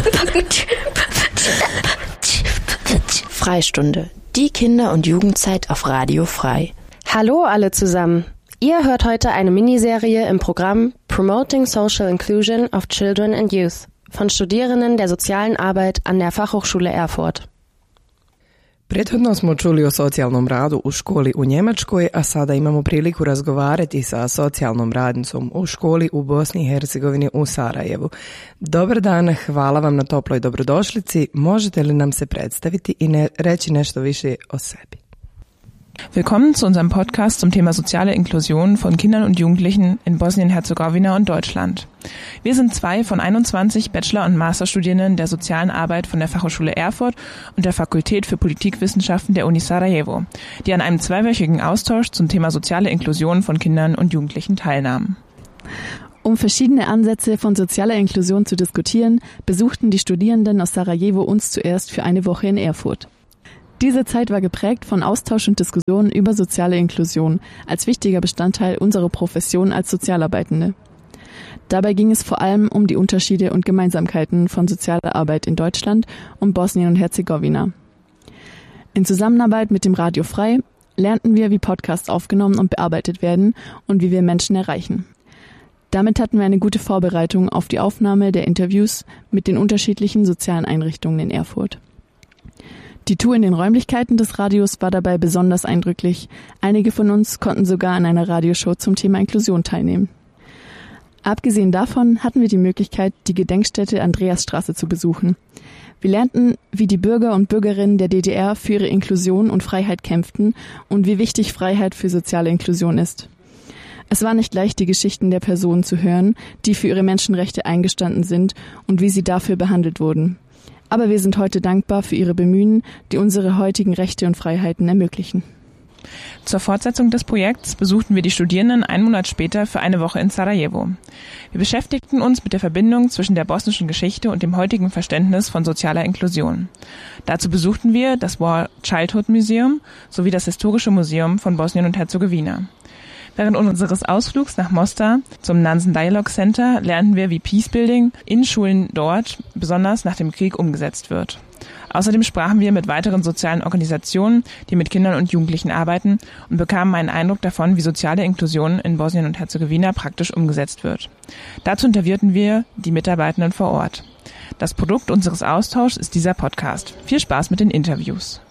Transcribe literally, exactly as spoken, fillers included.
Freistunde, die Kinder- und Jugendzeit auf Radio Frei. Hallo alle zusammen. Ihr hört heute eine Miniserie im Programm Promoting Social Inclusion of Children and Youth von Studierenden der socijalen Arbeit an der Fachhochschule Erfurt. Prethodno smo čuli o socijalnom radu u školi u Njemačkoj, a sada imamo priliku razgovarati sa socijalnom radnicom u školi u Bosni i Hercegovini u Sarajevu. Dobar dan, hvala vam na toploj dobrodošlici. Možete li nam se predstaviti i ne, reći nešto više o sebi? Willkommen zu unserem Podcast zum Thema soziale Inklusion von Kindern und Jugendlichen in Bosnien-Herzegowina und Deutschland. Wir sind zwei von einundzwanzig Bachelor- und Masterstudierenden der sozialen Arbeit von der Fachhochschule Erfurt und der Fakultät für Politikwissenschaften der Uni Sarajevo, die an einem zweiwöchigen Austausch zum Thema soziale Inklusion von Kindern und Jugendlichen teilnahmen. Um verschiedene Ansätze von sozialer Inklusion zu diskutieren, besuchten die Studierenden aus Sarajevo uns zuerst für eine Woche in Erfurt. Diese Zeit war geprägt von Austausch und Diskussionen über soziale Inklusion als wichtiger Bestandteil unserer Profession als Sozialarbeitende. Dabei ging es vor allem um die Unterschiede und Gemeinsamkeiten von sozialer Arbeit in Deutschland und Bosnien und Herzegowina. In Zusammenarbeit mit dem Radio Frei lernten wir, wie Podcasts aufgenommen und bearbeitet werden und wie wir Menschen erreichen. Damit hatten wir eine gute Vorbereitung auf die Aufnahme der Interviews mit den unterschiedlichen sozialen Einrichtungen in Erfurt. Die Tour in den Räumlichkeiten des Radios war dabei besonders eindrücklich. Einige von uns konnten sogar an einer Radioshow zum Thema Inklusion teilnehmen. Abgesehen davon hatten wir die Möglichkeit, die Gedenkstätte Andreasstraße zu besuchen. Wir lernten, wie die Bürger und Bürgerinnen der D D R für ihre Inklusion und Freiheit kämpften und wie wichtig Freiheit für soziale Inklusion ist. Es war nicht leicht, die Geschichten der Personen zu hören, die für ihre Menschenrechte eingestanden sind und wie sie dafür behandelt wurden. Aber wir sind heute dankbar für ihre Bemühen, die unsere heutigen Rechte und Freiheiten ermöglichen. Zur Fortsetzung des Projekts besuchten wir die Studierenden einen Monat später für eine Woche in Sarajevo. Wir beschäftigten uns mit der Verbindung zwischen der bosnischen Geschichte und dem heutigen Verständnis von sozialer Inklusion. Dazu besuchten wir das War Childhood Museum sowie das Historische Museum von Bosnien und Herzegowina. Während unseres Ausflugs nach Mostar zum Nansen Dialogue Center lernten wir, wie Peacebuilding in Schulen dort besonders nach dem Krieg umgesetzt wird. Außerdem sprachen wir mit weiteren sozialen Organisationen, die mit Kindern und Jugendlichen arbeiten, und bekamen einen Eindruck davon, wie soziale Inklusion in Bosnien und Herzegowina praktisch umgesetzt wird. Dazu interviewten wir die Mitarbeitenden vor Ort. Das Produkt unseres Austauschs ist dieser Podcast. Viel Spaß mit den Interviews.